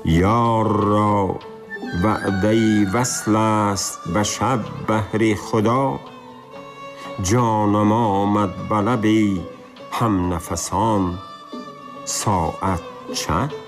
یار را وعده وصل است به شب بهر خدا. جانم آمد به لب هم نفسان، ساعت چه؟